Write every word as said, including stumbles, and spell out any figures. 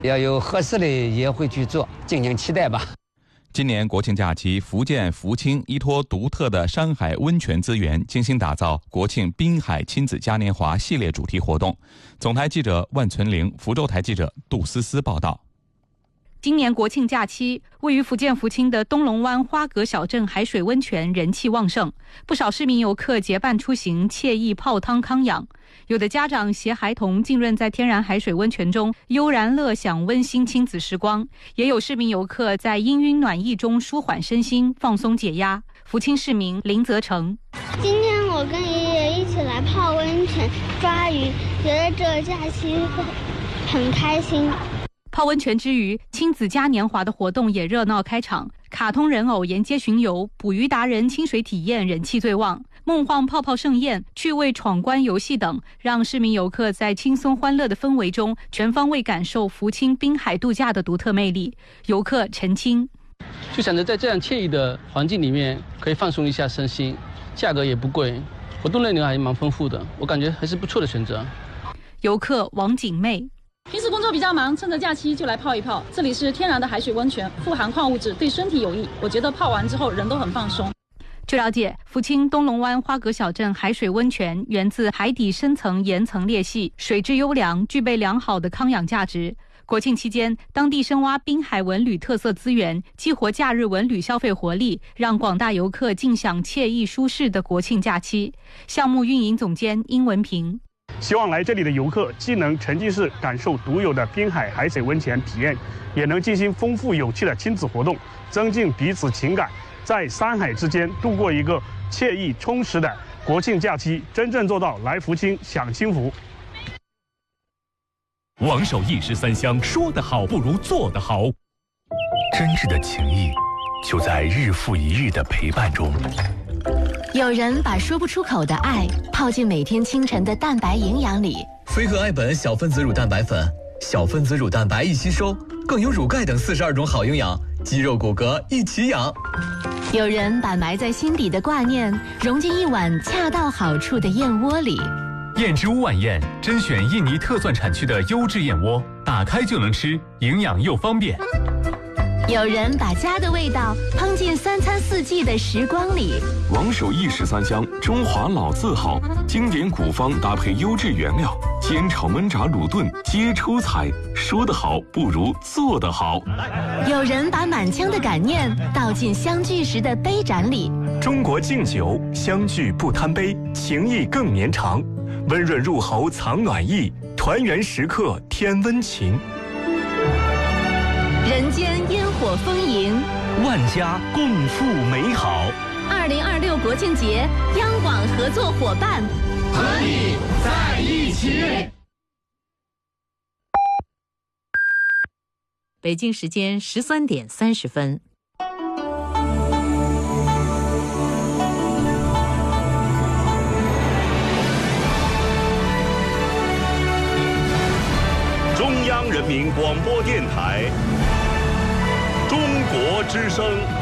要有合适的也会去做，敬请期待吧。 今年国庆假期，福建福清依托独特的山海温泉资源，精心打造国庆滨海亲子嘉年华系列主题活动。总台记者万存玲，福州台记者杜思思报道。 今年国庆假期，位于福建福清的东龙湾花阁小镇海水温泉人气旺盛，不少市民游客结伴出行，惬意泡汤康养。有的家长携孩童浸润在天然海水温泉中，悠然乐享温馨亲子时光；也有市民游客在氤氲暖意中舒缓身心，放松解压。福清市民林泽成： 今天我跟爷爷一起来泡温泉、抓鱼，觉得这个假期很开心。 泡温泉之余，亲子嘉年华的活动也热闹开场，卡通人偶沿街巡游，捕鱼达人清水体验人气最旺，梦幻泡泡盛宴、趣味闯关游戏等，让市民游客在轻松欢乐的氛围中，全方位感受福清滨海度假的独特魅力。游客陈清： 就想着在这样惬意的环境里面，可以放松一下身心，价格也不贵，活动内容还蛮丰富的，我感觉还是不错的选择。 游客王景妹： 平时工作比较忙，趁着假期就来泡一泡。这里是天然的海水温泉，富含矿物质，对身体有益。我觉得泡完之后人都很放松。 据了解，福清东龙湾花阁小镇海水温泉源自海底深层岩层裂隙，水质优良，具备良好的康养价值。国庆期间，当地深挖滨海文旅特色资源，激活假日文旅消费活力，让广大游客尽享惬意舒适的国庆假期。项目运营总监殷文平： 希望来这里的游客既能沉浸式感受独有的滨海海水温泉体验，也能进行丰富有趣的亲子活动，增进彼此情感，在山海之间度过一个惬意充实的国庆假期，真正做到来福清享清福。 王守义十三香，说得好不如做得好。 真挚的情谊就在日复一日的陪伴中。 有人把说不出口的爱泡进每天清晨的蛋白营养里。 飞鹤爱本小分子乳蛋白粉，小分子乳蛋白易吸收，更有乳钙等四十二种好营养，肌肉骨骼一起养。 有人把埋在心底的挂念融进一碗恰到好处的燕窝里。 燕之屋晚宴甄选印尼特蒜产区的优质燕窝，打开就能吃，营养又方便。 有人把家的味道烹进三餐四季的时光里。 王守义十三香，中华老字号，经典古方搭配优质原料，煎炒焖炸卤炖皆出彩。说得好不如做得好。 有人把满腔的感念倒进相聚时的杯盏里。 中国敬酒，相聚不贪杯，情谊更绵长。温润入喉藏暖意，团圆时刻添温情。 人间烟火丰盈， 万家共赴美好。 二零二六国庆节，央广合作伙伴和你在一起。 北京时间十三点三十分。 中央人民广播电台，中国之声。